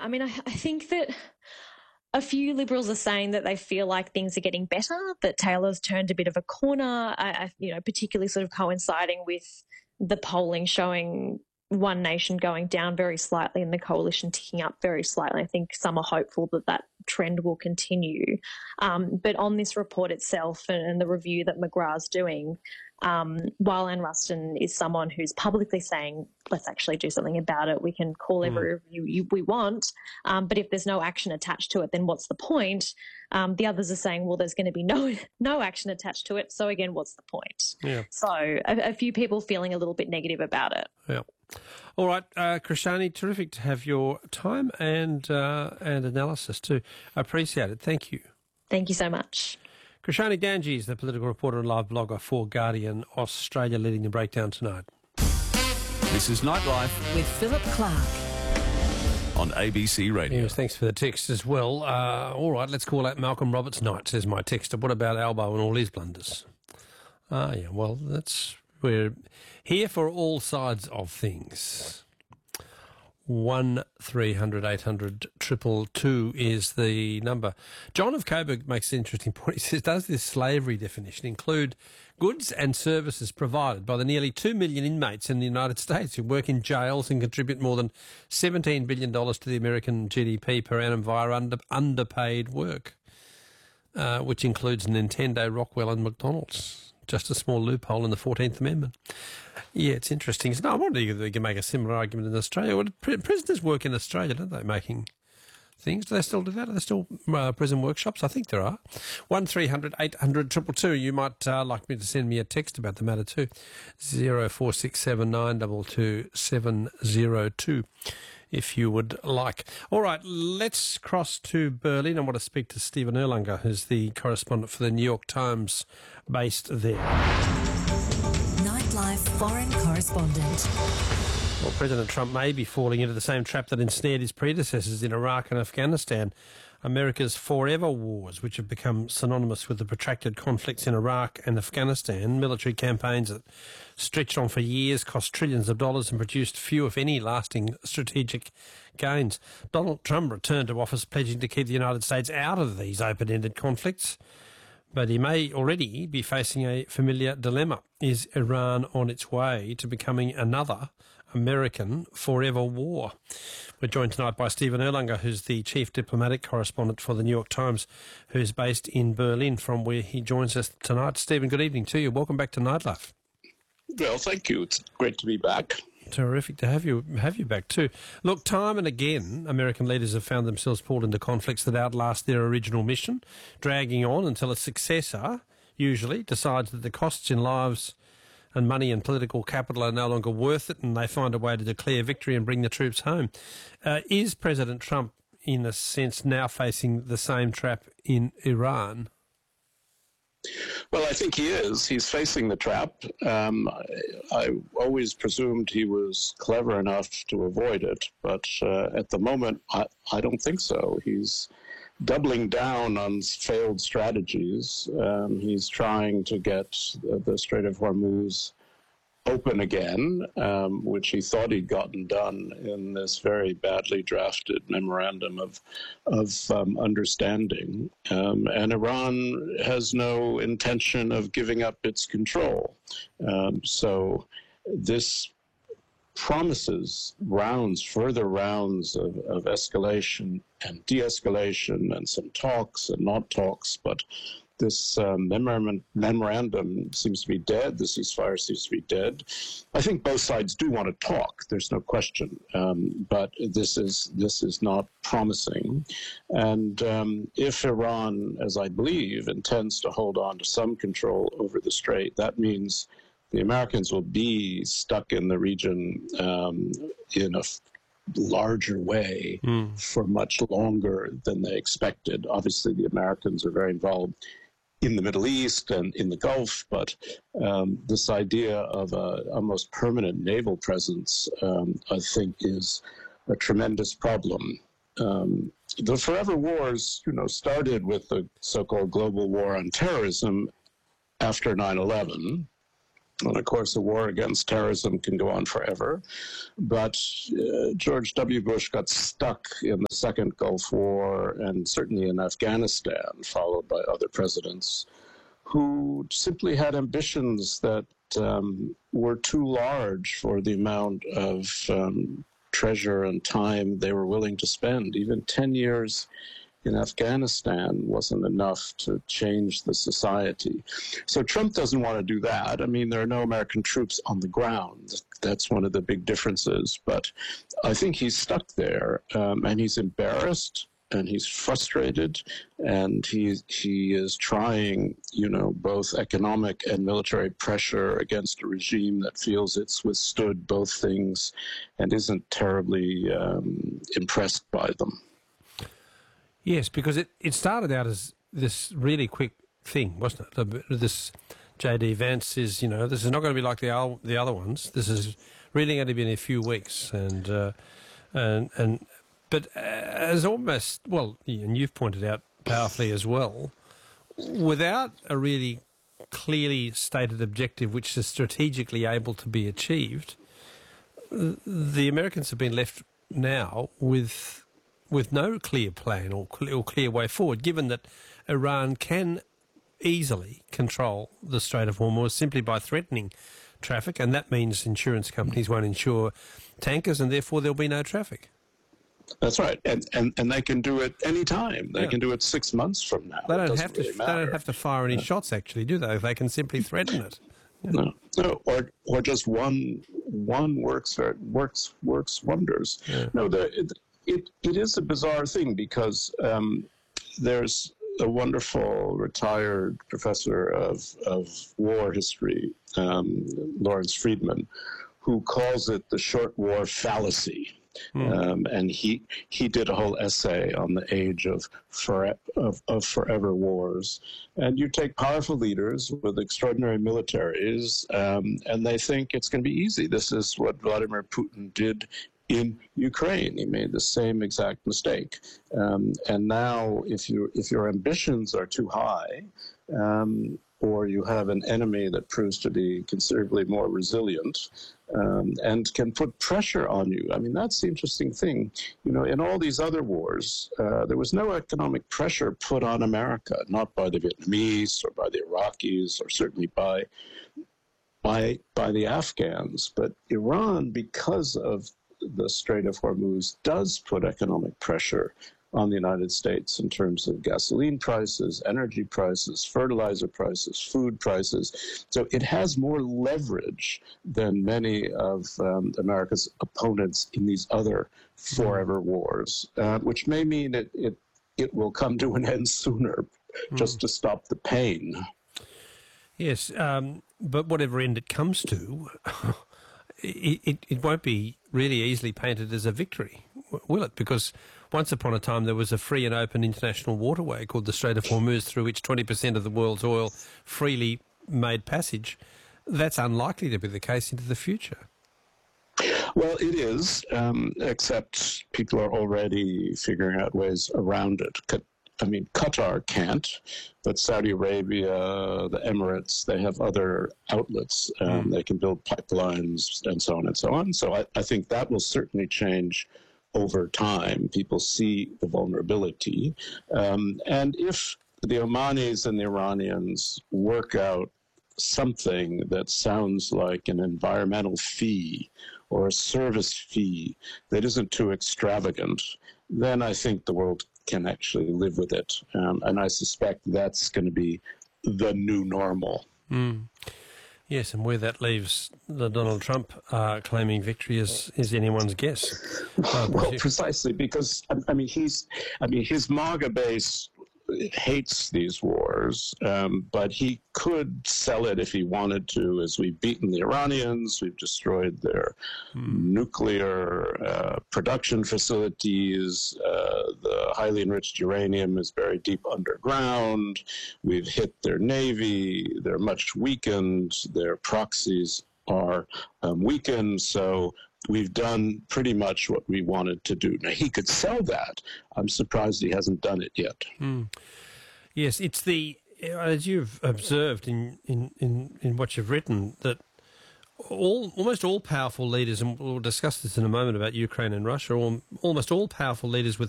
I mean, I think that a few Liberals are saying that they feel like things are getting better, that Taylor's turned a bit of a corner, particularly sort of coinciding with the polling showing One Nation going down very slightly and the Coalition ticking up very slightly. I think some are hopeful that that trend will continue. But on this report itself and the review that McGrath's doing, while Anne Ruston is someone who's publicly saying, let's actually do something about it, we can call every review we want, but if there's no action attached to it, then what's the point? The others are saying, well, there's going to be no action attached to it, so again, what's the point? Yeah. So a few people feeling a little bit negative about it. Yeah. All right, Krishani, terrific to have your time and analysis too. I appreciate it. Thank you. Thank you so much. Krishani Ganji is the political reporter and live blogger for Guardian Australia, leading the breakdown tonight. This is Nightlife with Philip Clark on ABC Radio. Yes, thanks for the text as well. All right, let's call out Malcolm Roberts Knight, says my texter. What about Albo and all his blunders? Yeah, well, we're here for all sides of things. 1300 800 222 is the number. John of Coburg makes an interesting point. He says, does this slavery definition include goods and services provided by the nearly 2 million inmates in the United States who work in jails and contribute more than $17 billion to the American GDP per annum via underpaid work, which includes Nintendo, Rockwell and McDonald's? Just a small loophole in the 14th Amendment. Yeah, it's interesting. I wonder if they can make a similar argument in Australia. Well, prisoners work in Australia, don't they, making things? Do they still do that? Are there still prison workshops? I think there are. 1300 800 222. You might like me to send me a text about the matter too. 0467 922 702. If you would like. All right, let's cross to Berlin. I want to speak to Stephen Erlanger, who's the correspondent for the New York Times based there. Nightlife foreign correspondent. Well, President Trump may be falling into the same trap that ensnared his predecessors in Iraq and Afghanistan. America's forever wars, which have become synonymous with the protracted conflicts in Iraq and Afghanistan, military campaigns that stretched on for years, cost trillions of dollars and produced few, if any, lasting strategic gains. Donald Trump returned to office pledging to keep the United States out of these open-ended conflicts, but he may already be facing a familiar dilemma. Is Iran on its way to becoming another American forever war? We're joined tonight by Stephen Erlanger, who's the chief diplomatic correspondent for the New York Times, who's based in Berlin, from where he joins us tonight. Stephen, good evening to you. Welcome back to Nightlife. Well, thank you. It's great to be back. Terrific to have you back too. Look, time and again, American leaders have found themselves pulled into conflicts that outlast their original mission, dragging on until a successor usually decides that the costs in lives and money and political capital are no longer worth it, and they find a way to declare victory and bring the troops home. Is President Trump, in a sense, now facing the same trap in Iran? Well, I think he is. He's facing the trap. I always presumed he was clever enough to avoid it, but at the moment, I don't think so. He's doubling down on failed strategies. He's trying to get the Strait of Hormuz open again, which he thought he'd gotten done in this very badly drafted memorandum of understanding. And Iran has no intention of giving up its control. So this promises further rounds of escalation and de-escalation and some talks and not talks, but this memorandum seems to be dead. The ceasefire seems to be dead. I think both sides do want to talk. There's no question, but this is not promising. And if Iran, as I believe, intends to hold on to some control over the Strait, that means the Americans will be stuck in the region in a larger way for much longer than they expected. Obviously, the Americans are very involved in the Middle East and in the Gulf, but this idea of a almost permanent naval presence, I think, is a tremendous problem. The forever wars, started with the so-called global war on terrorism after 9/11. And of course, a war against terrorism can go on forever. But George W. Bush got stuck in the second Gulf War and certainly in Afghanistan, followed by other presidents who simply had ambitions that were too large for the amount of treasure and time they were willing to spend. Even 10 years in Afghanistan wasn't enough to change the society. So Trump doesn't want to do that. I mean, there are no American troops on the ground. That's one of the big differences. But I think he's stuck there, and he's embarrassed, and he's frustrated, and he is trying, both economic and military pressure against a regime that feels it's withstood both things and isn't terribly impressed by them. Yes, because it started out as this really quick thing, wasn't it? This J.D. Vance is, this is not going to be like the other ones. This is really going to be in a few weeks, but as almost, well, and you've pointed out powerfully as well, without a really clearly stated objective which is strategically able to be achieved, the Americans have been left now with no clear plan or clear way forward, given that Iran can easily control the Strait of Hormuz simply by threatening traffic, and that means insurance companies won't insure tankers, and therefore there'll be no traffic. That's right, and they can do it any time. They can do it 6 months from now. They don't have to fire any shots, actually, do they? They can simply threaten it. No, or just one works wonders. Yeah. No, it is a bizarre thing because there's a wonderful retired professor of war history, Lawrence Friedman, who calls it the short war fallacy. And he did a whole essay on the age of forever wars. And you take powerful leaders with extraordinary militaries, and they think it's going to be easy. This is what Vladimir Putin did in Ukraine. He made the same exact mistake. And now, if your ambitions are too high, or you have an enemy that proves to be considerably more resilient and can put pressure on you. I mean, that's the interesting thing. In all these other wars, there was no economic pressure put on America, not by the Vietnamese or by the Iraqis or certainly by the Afghans. But Iran, because of the Strait of Hormuz, does put economic pressure on the United States in terms of gasoline prices, energy prices, fertilizer prices, food prices. So it has more leverage than many of America's opponents in these other forever wars, which may mean it will come to an end sooner, just to stop the pain. Yes, but whatever end it comes to, it won't be really easily painted as a victory, will it? Because once upon a time there was a free and open international waterway called the Strait of Hormuz, through which 20% of the world's oil freely made passage. That's unlikely to be the case into the future. Well, it is, except people are already figuring out ways around it. I mean, Qatar can't, but Saudi Arabia, the Emirates, they have other outlets. They can build pipelines and so on and so on. So I think that will certainly change over time. People see the vulnerability. And if the Omanis and the Iranians work out something that sounds like an environmental fee or a service fee that isn't too extravagant, then I think the world can actually live with it. And I suspect that's going to be the new normal. Yes, and where that leaves the Donald Trump claiming victory is anyone's guess. Well, precisely, because his MAGA base hates these wars, but he could sell it if he wanted to, as we've beaten the Iranians, we've destroyed their nuclear production facilities, the highly enriched uranium is buried deep underground, we've hit their navy, they're much weakened, their proxies are weakened, so we've done pretty much what we wanted to do. Now, he could sell that. I'm surprised he hasn't done it yet. Yes, it's as you've observed in what you've written, that almost all powerful leaders, and we'll discuss this in a moment about Ukraine and Russia, almost all powerful leaders with